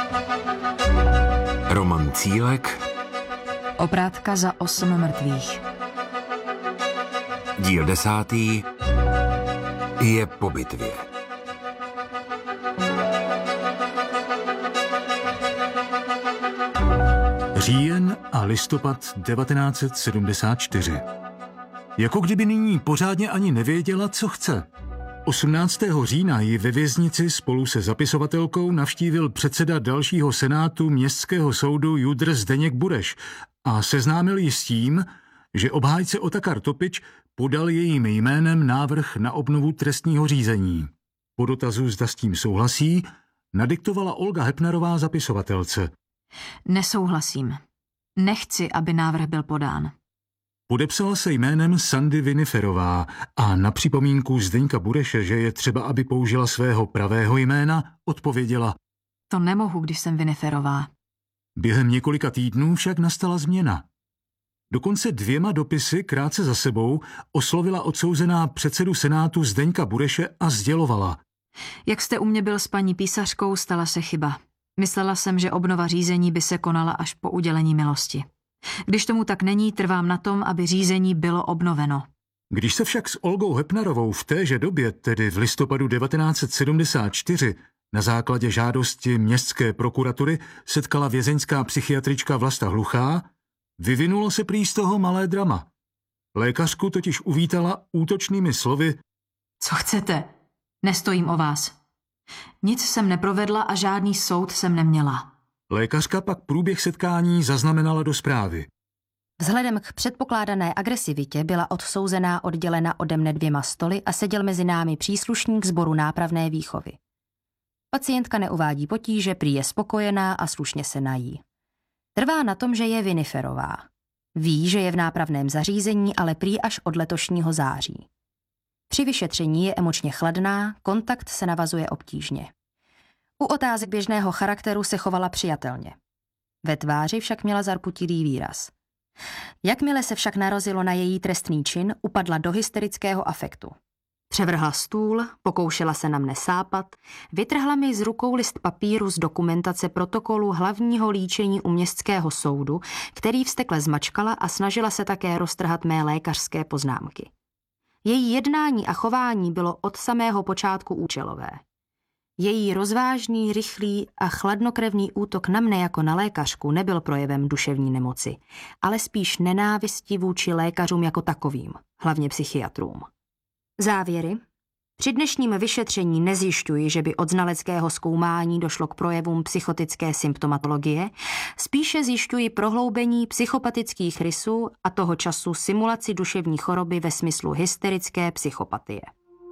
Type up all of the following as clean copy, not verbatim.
Roman Cílek. Oprátka za 8 mrtvých. Díl 10. Je po bitvě. Říjen a listopad 1974. Jako kdyby nyní pořádně ani nevěděla, co chce. 18. října ji ve věznici spolu se zapisovatelkou navštívil předseda dalšího senátu městského soudu JUDr Zdeněk Bureš a seznámil ji s tím, že obhájce Otakar Topič podal jejím jménem návrh na obnovu trestního řízení. Po dotazu, zda s tím souhlasí, nadiktovala Olga Hepnerová zapisovatelce. Nesouhlasím. Nechci, aby návrh byl podán. Podepsala se jménem Sandy Viniferová a na připomínku Zdeňka Bureše, že je třeba, aby použila svého pravého jména, odpověděla: To nemohu, když jsem Viniferová. Během několika týdnů však nastala změna. Dokonce 2 dopisy krátce za sebou oslovila odsouzená předsedu senátu Zdeňka Bureše a sdělovala: Jak jste u mě byl s paní písařkou, stala se chyba. Myslela jsem, že obnova řízení by se konala až po udělení milosti. Když tomu tak není, trvám na tom, aby řízení bylo obnoveno. Když se však s Olgou Hepnerovou v téže době, tedy v listopadu 1974, na základě žádosti městské prokuratury setkala vězeňská psychiatrička Vlasta Hluchá, vyvinulo se prý z toho malé drama. Lékařku totiž uvítala útočnými slovy: Co chcete? Nestojím o vás. Nic jsem neprovedla a žádný soud jsem neměla. Lékařka pak průběh setkání zaznamenala do zprávy. Vzhledem k předpokládané agresivitě byla odsouzená oddělena ode mne 2 stoly a seděl mezi námi příslušník sboru nápravné výchovy. Pacientka neuvádí potíže, prý je spokojená a slušně se nají. Trvá na tom, že je Viniferová. Ví, že je v nápravném zařízení, ale prý až od letošního září. Při vyšetření je emočně chladná, kontakt se navazuje obtížně. U otázek běžného charakteru se chovala přijatelně. Ve tváři však měla zarputilý výraz. Jakmile se však narazilo na její trestný čin, upadla do hysterického afektu. Převrhla stůl, pokoušela se na mne sápat, vytrhla mi z rukou list papíru z dokumentace protokolu hlavního líčení u městského soudu, který vztekle zmačkala, a snažila se také roztrhat mé lékařské poznámky. Její jednání a chování bylo od samého počátku účelové. Její rozvážný, rychlý a chladnokrevný útok na mne jako na lékařku nebyl projevem duševní nemoci, ale spíš nenávisti vůči lékařům jako takovým, hlavně psychiatrům. Závěry. Při dnešním vyšetření nezjišťuji, že by od znaleckého zkoumání došlo k projevům psychotické symptomatologie, spíše zjišťuji prohloubení psychopatických rysů a toho času simulaci duševní choroby ve smyslu hysterické psychopatie.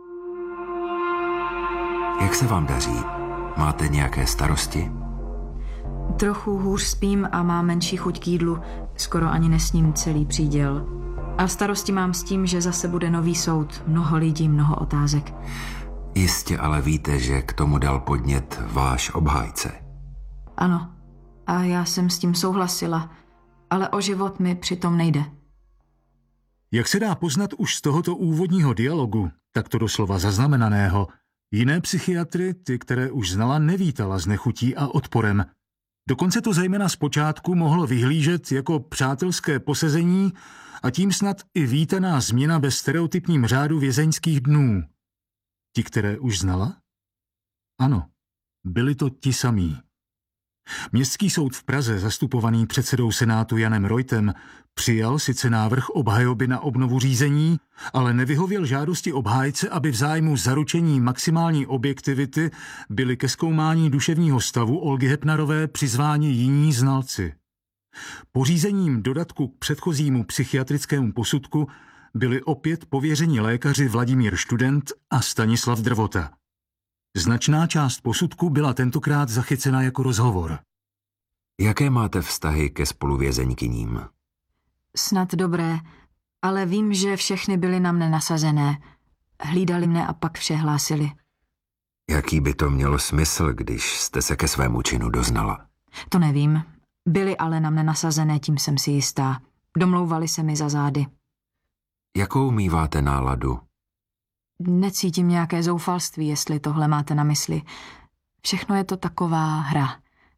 Jak se vám daří? Máte nějaké starosti? Trochu hůř spím a mám menší chuť k jídlu. Skoro ani nesním celý příděl. A starosti mám s tím, že zase bude nový soud. Mnoho lidí, mnoho otázek. Jistě ale víte, že k tomu dal podnět váš obhájce. Ano. A já jsem s tím souhlasila. Ale o život mi přitom nejde. Jak se dá poznat už z tohoto úvodního dialogu, tak to doslova zaznamenaného, jiné psychiatry, ty, které už znala, nevítala s nechutí a odporem. Dokonce to zejména zpočátku mohlo vyhlížet jako přátelské posezení a tím snad i vítaná změna ve stereotypním řádu vězeňských dnů. Ti, které už znala? Ano, byli to ti samí. Městský soud v Praze, zastupovaný předsedou senátu Janem Reutem, přijal sice návrh obhajoby na obnovu řízení, ale nevyhověl žádosti obhájce, aby v zájmu zaručení maximální objektivity byli ke zkoumání duševního stavu Olgy Hepnerové přizváni jiní znalci. Pořízením dodatku k předchozímu psychiatrickému posudku byli opět pověřeni lékaři Vladimír Študent a Stanislav Drvota. Značná část posudku byla tentokrát zachycena jako rozhovor. Jaké máte vztahy ke spoluvězeňkyním? Snad dobré, ale vím, že všechny byly na mne nasazené. Hlídali mne a pak vše hlásili. Jaký by to mělo smysl, když jste se ke svému činu doznala? To nevím. Byly ale na mne nasazené, tím jsem si jistá. Domlouvali se mi za zády. Jakou míváte náladu? Necítím nějaké zoufalství, jestli tohle máte na mysli. Všechno je to taková hra.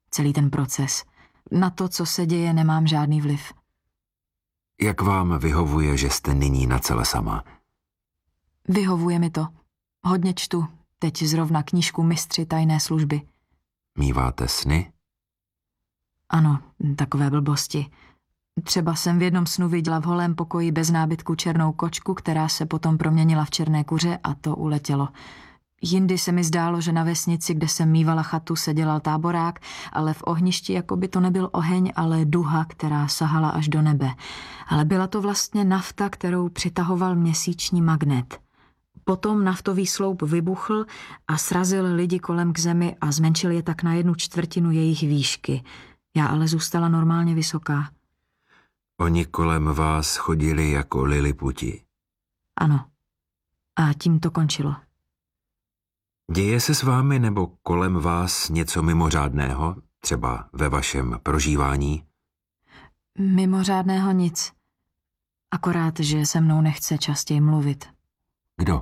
celý ten proces. Na to, co se děje, nemám žádný vliv. Jak vám vyhovuje, že jste nyní na celé sama? Vyhovuje mi to. Hodně čtu. Teď zrovna knížku Mistři tajné služby. Míváte sny? Ano, takové blbosti. Třeba jsem v jednom snu viděla v holém pokoji bez nábytku černou kočku, která se potom proměnila v černé kuře a to uletělo. Jindy se mi zdálo, že na vesnici, kde jsem mívala chatu, se dělal táborák, ale v ohništi jako by to nebyl oheň, ale duha, která sahala až do nebe. Ale byla to vlastně nafta, kterou přitahoval měsíční magnet. Potom naftový sloup vybuchl a srazil lidi kolem k zemi a zmenšil je tak na 1/4 jejich výšky. Já ale zůstala normálně vysoká. Oni kolem vás chodili jako liliputi. Ano. A tím to končilo. Děje se s vámi nebo kolem vás něco mimořádného, třeba ve vašem prožívání? Mimořádného nic. Akorát, že se mnou nechce častěji mluvit. Kdo?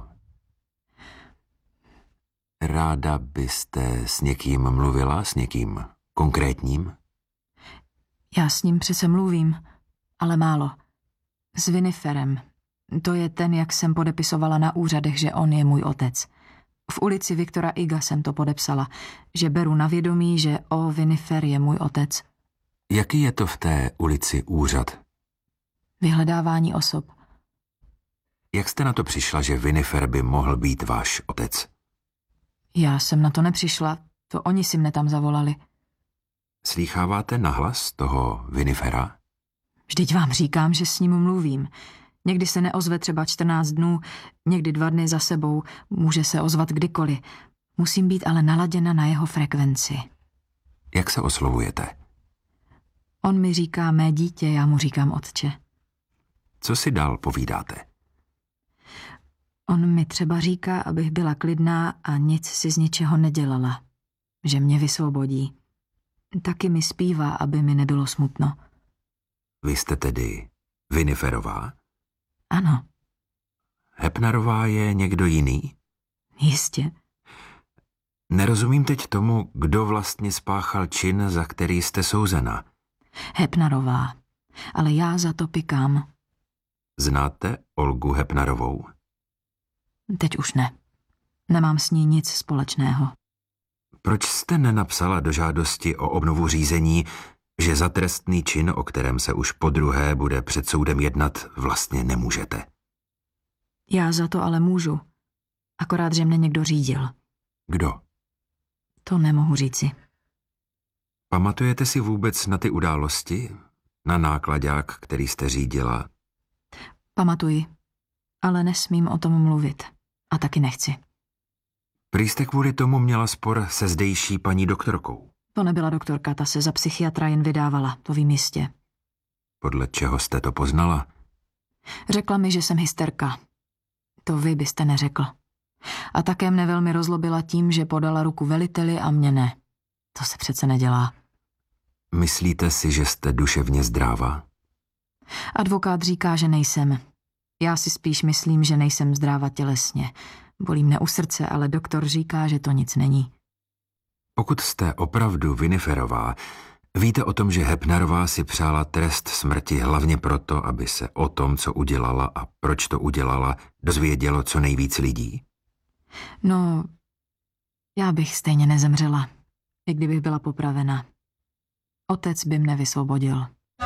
Ráda byste s někým mluvila, s někým konkrétním? Já s ním přece mluvím, ale málo. S Viniferem. To je ten, jak jsem podepisovala na úřadech, že on je můj otec. V ulici Viktora Iga jsem to podepsala, že beru na vědomí, že Vinifer je můj otec. Jaký je to v té ulici úřad? Vyhledávání osob. Jak jste na to přišla, že Vinifer by mohl být váš otec? Já jsem na to nepřišla, to oni si mne tam zavolali. Slýcháváte nahlas toho Vinifera? Vždyť vám říkám, že s ním mluvím. Někdy se neozve třeba 14 dnů, někdy 2 dny za sebou, může se ozvat kdykoliv. Musím být ale naladěna na jeho frekvenci. Jak se oslovujete? On mi říká mé dítě, já mu říkám otče. Co si dál povídáte? On mi třeba říká, abych byla klidná a nic si z ničeho nedělala. Že mě vysvobodí. Taky mi zpívá, aby mi nebylo smutno. Vy jste tedy Viniferová? Ano. Hepnarová je někdo jiný? Jistě. Nerozumím teď tomu, kdo vlastně spáchal čin, za který jste souzena. Hepnarová. Ale já za to pikám. Znáte Olgu Hepnarovou? Teď už ne. Nemám s ní nic společného. Proč jste nenapsala do žádosti o obnovu řízení, že za trestný čin, o kterém se už podruhé bude před soudem jednat, vlastně nemůžete? Já za to ale můžu. Akorát, že mě někdo řídil. Kdo? To nemohu říci. Pamatujete si vůbec na ty události? Na nákladák, který jste řídila? Pamatuji. Ale nesmím o tom mluvit. A taky nechci. Prý jste kvůli tomu měla spor se zdejší paní doktorkou. To nebyla doktorka, ta se za psychiatra jen vydávala, to vím jistě. Podle čeho jste to poznala? Řekla mi, že jsem hysterka. To vy byste neřekl. A také mne velmi rozlobila tím, že podala ruku veliteli a mě ne. To se přece nedělá. Myslíte si, že jste duševně zdráva? Advokát říká, že nejsem. Já si spíš myslím, že nejsem zdráva tělesně. Bolí mne u srdce, ale doktor říká, že to nic není. Pokud jste opravdu Viniferová, víte o tom, že Hepnarová si přála trest smrti hlavně proto, aby se o tom, co udělala a proč to udělala, dozvědělo co nejvíc lidí? No, já bych stejně nezemřela, i kdybych byla popravena. Otec by mne vysvobodil.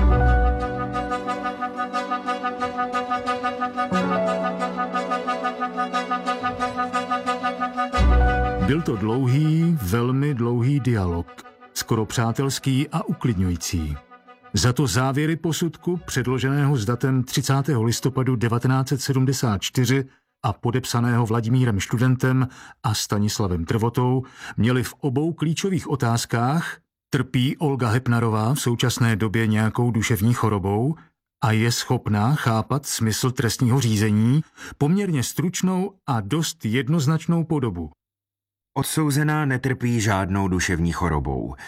Byl to dlouhý, velmi dlouhý dialog, skoro přátelský a uklidňující. Za to závěry posudku, předloženého s datem 30. listopadu 1974 a podepsaného Vladimírem Študentem a Stanislavem Trvotou, měli v obou klíčových otázkách: trpí Olga Hepnarová v současné době nějakou duševní chorobou a je schopná chápat smysl trestního řízení, poměrně stručnou a dost jednoznačnou podobu. Odsouzená netrpí žádnou duševní chorobou.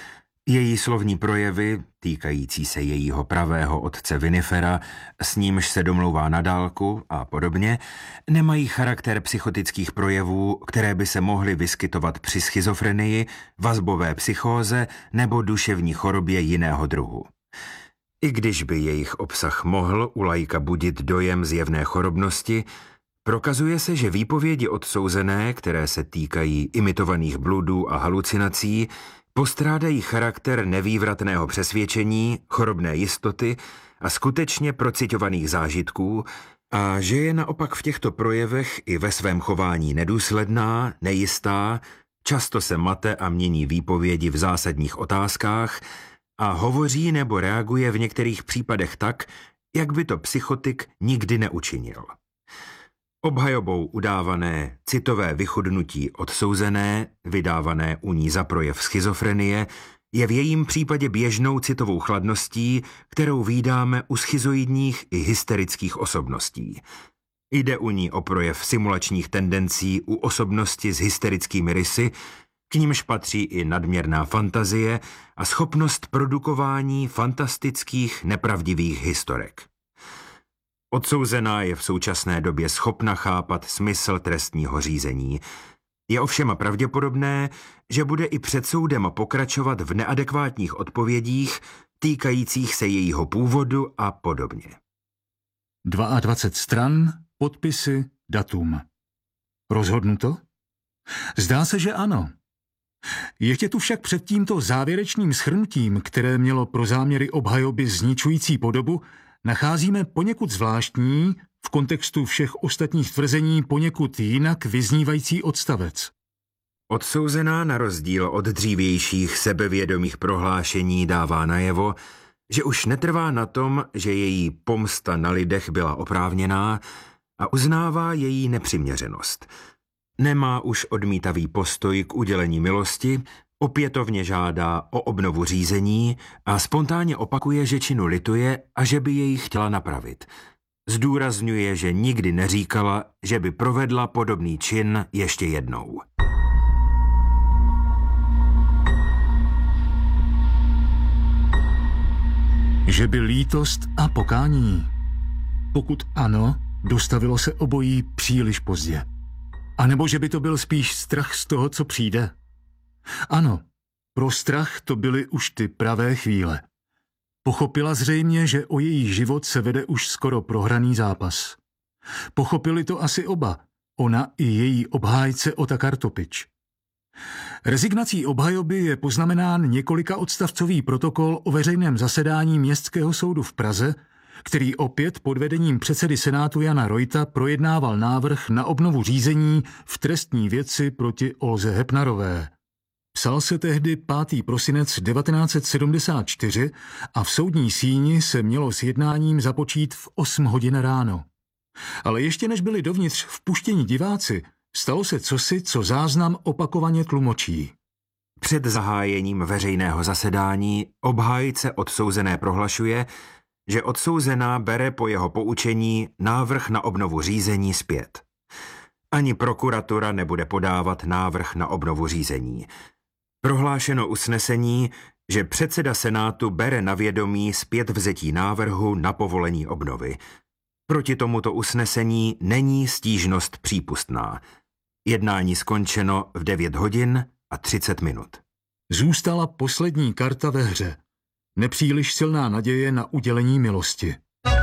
Její slovní projevy, týkající se jejího pravého otce Winifera, s nímž se domlouvá na dálku a podobně, nemají charakter psychotických projevů, které by se mohly vyskytovat při schizofrenii, vazbové psychóze nebo duševní chorobě jiného druhu. I když by jejich obsah mohl u laika budit dojem zjevné chorobnosti, prokazuje se, že výpovědi odsouzené, které se týkají imitovaných bludů a halucinací, postrádají charakter nevývratného přesvědčení, chorobné jistoty a skutečně prociťovaných zážitků a že je naopak v těchto projevech i ve svém chování nedůsledná, nejistá, často se mate a mění výpovědi v zásadních otázkách a hovoří nebo reaguje v některých případech tak, jak by to psychotik nikdy neučinil. Obhajobou udávané citové vychudnutí odsouzené, vydávané u ní za projev schizofrenie, je v jejím případě běžnou citovou chladností, kterou vídáme u schizoidních i hysterických osobností. Jde u ní o projev simulačních tendencí u osobnosti s hysterickými rysy, k nímž patří i nadměrná fantazie a schopnost produkování fantastických, nepravdivých historek. Odsouzená je v současné době schopna chápat smysl trestního řízení. Je ovšem pravděpodobné, že bude i před soudem pokračovat v neadekvátních odpovědích týkajících se jejího původu a podobně. 22 stran, podpisy, datum. Rozhodnuto? Zdá se, že ano. Ještě tu však před tímto závěrečným shrnutím, které mělo pro záměry obhajoby zničující podobu, nacházíme poněkud zvláštní, v kontextu všech ostatních tvrzení poněkud jinak vyznívající odstavec. Odsouzená na rozdíl od dřívějších sebevědomých prohlášení dává najevo, že už netrvá na tom, že její pomsta na lidech byla oprávněná a uznává její nepřiměřenost. Nemá už odmítavý postoj k udělení milosti, opětovně žádá o obnovu řízení a spontánně opakuje, že činu lituje a že by jej chtěla napravit. Zdůrazňuje, že nikdy neříkala, že by provedla podobný čin ještě jednou. Že by lítost a pokání. Pokud ano, dostavilo se obojí příliš pozdě. A nebo že by to byl spíš strach z toho, co přijde. Ano, pro strach to byly už ty pravé chvíle. Pochopila zřejmě, že o její život se vede už skoro prohraný zápas. Pochopili to asi oba, ona i její obhájce Otakar Topič. Rezignací obhajoby je poznamenán několika odstavcový protokol o veřejném zasedání Městského soudu v Praze, který opět pod vedením předsedy Senátu Jana Reuta projednával návrh na obnovu řízení v trestní věci proti Olze Hepnarové. Psal se tehdy 5. prosinec 1974 a v soudní síni se mělo s jednáním započít v 8 hodin ráno. Ale ještě než byli dovnitř vpuštěni diváci, stalo se cosi, co záznam opakovaně tlumočí. Před zahájením veřejného zasedání obhájce odsouzené prohlašuje, že odsouzená bere po jeho poučení návrh na obnovu řízení zpět. Ani prokuratura nebude podávat návrh na obnovu řízení. Prohlášeno usnesení, že předseda Senátu bere na vědomí zpětvzetí návrhu na povolení obnovy. Proti tomuto usnesení není stížnost přípustná. Jednání skončeno v 9 hodin a 30 minut. Zůstala poslední karta ve hře. Nepříliš silná naděje na udělení milosti.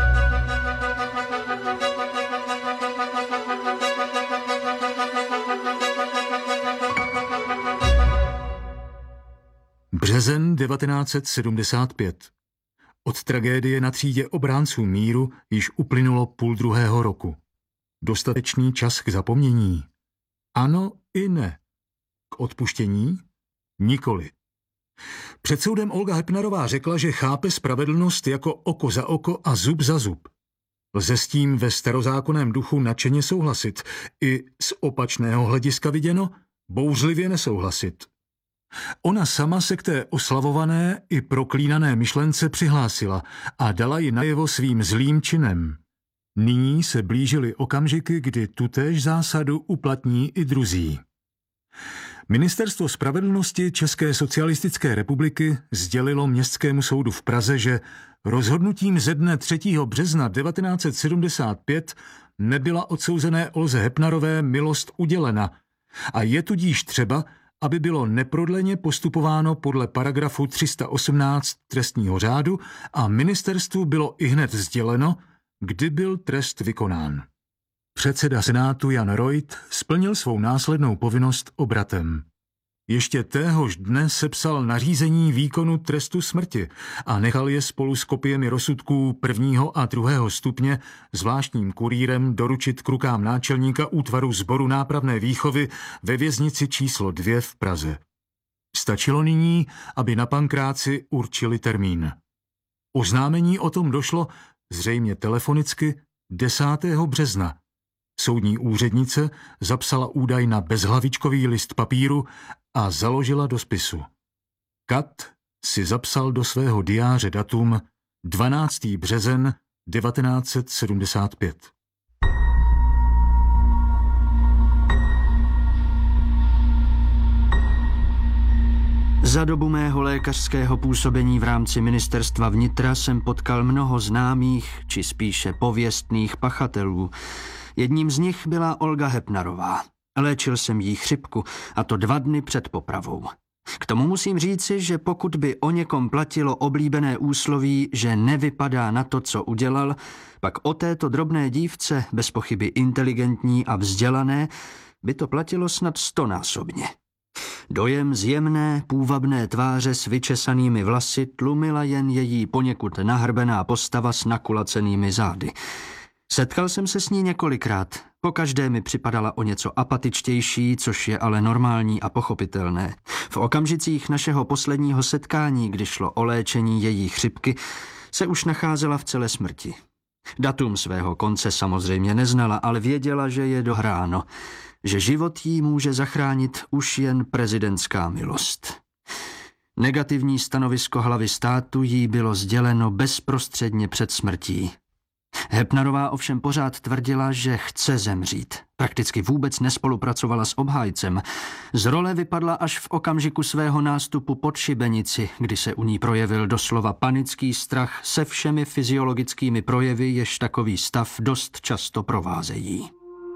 Březen 1975. Od tragédie na třídě obránců míru již uplynulo 1,5 roku. Dostatečný čas k zapomnění? Ano i ne. K odpuštění? Nikoli. Před soudem Olga Hepnarová řekla, že chápe spravedlnost jako oko za oko a zub za zub. Lze s tím ve starozákonném duchu nadšeně souhlasit, i z opačného hlediska viděno bouřlivě nesouhlasit. Ona sama se k té oslavované i proklínané myšlence přihlásila a dala ji najevo svým zlým činem. Nyní se blížily okamžiky, kdy tutéž zásadu uplatní i druzí. Ministerstvo spravedlnosti České socialistické republiky sdělilo Městskému soudu v Praze, že rozhodnutím ze dne 3. března 1975 nebyla odsouzené Olze Hepnarové milost udělena a je tudíž třeba, aby bylo neprodleně postupováno podle paragrafu 318 trestního řádu a ministerstvu bylo ihned sděleno, kdy byl trest vykonán. Předseda Senátu Jan Reuth splnil svou následnou povinnost obratem. Ještě téhož dne sepsal nařízení výkonu trestu smrti a nechal je spolu s kopiemi rozsudků 1. a 2. stupně zvláštním kurýrem doručit k rukám náčelníka útvaru sboru nápravné výchovy ve věznici číslo 2 v Praze. Stačilo nyní, aby na Pankráci určili termín. Oznámení o tom došlo zřejmě telefonicky 10. března. Soudní úřednice zapsala údaj na bezhlavičkový list papíru a založila do spisu. Kat si zapsal do svého diáře datum 12. březen 1975. Za dobu mého lékařského působení v rámci ministerstva vnitra jsem potkal mnoho známých, či spíše pověstných pachatelů. Jedním z nich byla Olga Hepnarová. Léčil jsem jí chřipku, a to 2 dny před popravou. K tomu musím říci, že pokud by o někom platilo oblíbené úsloví, že nevypadá na to, co udělal, pak o této drobné dívce, bez pochyby inteligentní a vzdělané, by to platilo snad 100násobně. Dojem z jemné, půvabné tváře s vyčesanými vlasy tlumila jen její poněkud nahrbená postava s nakulacenými zády. Setkal jsem se s ní několikrát. Pokaždé mi připadala o něco apatičtější, což je ale normální a pochopitelné. V okamžicích našeho posledního setkání, kdy šlo o léčení její chřipky, se už nacházela v celé smrti. Datum svého konce samozřejmě neznala, ale věděla, že je dohráno, že život jí může zachránit už jen prezidentská milost. Negativní stanovisko hlavy státu jí bylo sděleno bezprostředně před smrtí. Hepnarová ovšem pořád tvrdila, že chce zemřít. Prakticky vůbec nespolupracovala s obhájcem. Z role vypadla až v okamžiku svého nástupu pod šibenici, kdy se u ní projevil doslova panický strach se všemi fyziologickými projevy, jež takový stav dost často provázejí.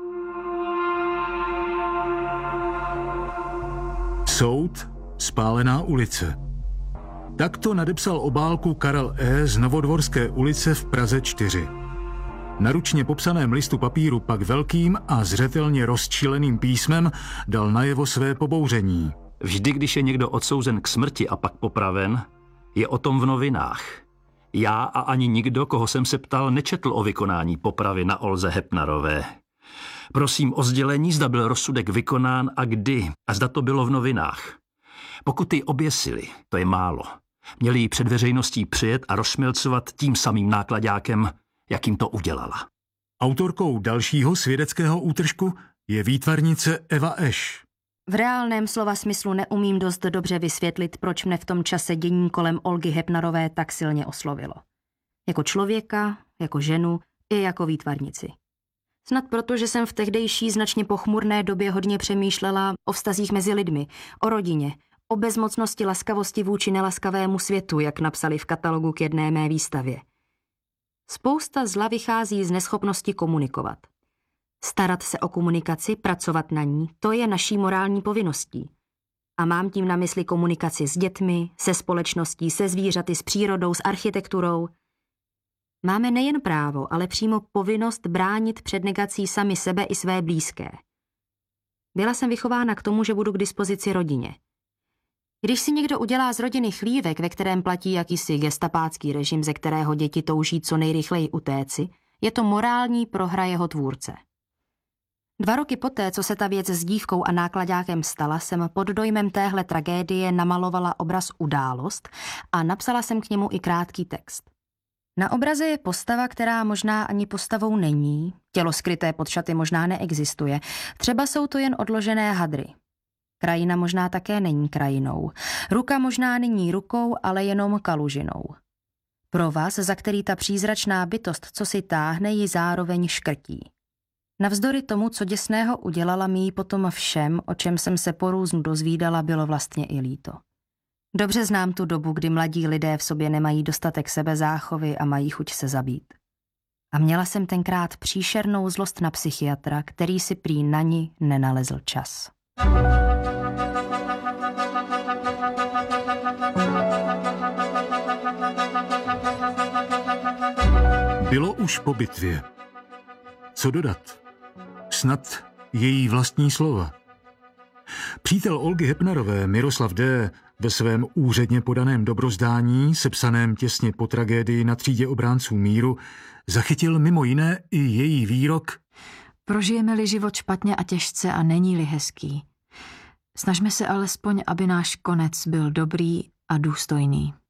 Soud, spálená ulice. Takto nadepsal obálku Karel E. z Novodvorské ulice v Praze 4. Na ručně popsaném listu papíru pak velkým a zřetelně rozčíleným písmem dal najevo své pobouření. Vždy, když je někdo odsouzen k smrti a pak popraven, je o tom v novinách. Já a ani nikdo, koho jsem se ptal, nečetl o vykonání popravy na Olze Hepnarové. Prosím o sdělení, zda byl rozsudek vykonán a kdy, a zda to bylo v novinách. Pokud ji oběsili, to je málo. Měli ji před veřejností přijet a rozšmelcovat tím samým nákladákem, jakým to udělala. Autorkou dalšího svědeckého útržku je výtvarnice Eva Eš. V reálném slova smyslu neumím dost dobře vysvětlit, proč mne v tom čase dění kolem Olgy Hepnarové tak silně oslovilo. Jako člověka, jako ženu i jako výtvarnici. Snad proto, že jsem v tehdejší značně pochmurné době hodně přemýšlela o vztazích mezi lidmi, o rodině, o bezmocnosti laskavosti vůči nelaskavému světu, jak napsali v katalogu k jedné mé výstavě. Spousta zla vychází z neschopnosti komunikovat. Starat se o komunikaci, pracovat na ní, to je naší morální povinností. A mám tím na mysli komunikaci s dětmi, se společností, se zvířaty, s přírodou, s architekturou. Máme nejen právo, ale přímo povinnost bránit před negací sami sebe i své blízké. Byla jsem vychována k tomu, že budu k dispozici rodině. Když si někdo udělá z rodiny chlívek, ve kterém platí jakýsi gestapácký režim, ze kterého děti touží co nejrychleji utéci, je to morální prohra jeho tvůrce. 2 roky poté, co se ta věc s dívkou a nákladákem stala, jsem pod dojmem téhle tragédie namalovala obraz Událost a napsala jsem k němu i krátký text. Na obraze je postava, která možná ani postavou není, tělo skryté pod šaty možná neexistuje, třeba jsou to jen odložené hadry. Krajina možná také není krajinou, ruka možná není rukou, ale jenom kalužinou. Provaz, za který ta přízračná bytost, co si táhne, ji zároveň škrtí. Navzdory tomu, co děsného udělala, mi jí potom všem, o čem jsem se po různu dozvídala, bylo vlastně i líto. Dobře znám tu dobu, kdy mladí lidé v sobě nemají dostatek sebezáchovy a mají chuť se zabít. A měla jsem tenkrát příšernou zlost na psychiatra, který si prý na ní nenalezl čas. Bylo už po bitvě. Co dodat? Snad její vlastní slova. Přítel Olgy Hepnarové, Miroslav D., ve svém úředně podaném dobrozdání, sepsaném těsně po tragédii na třídě obránců míru, zachytil mimo jiné i její výrok: Prožijeme-li život špatně a těžce a není-li hezký. Snažme se alespoň, aby náš konec byl dobrý a důstojný.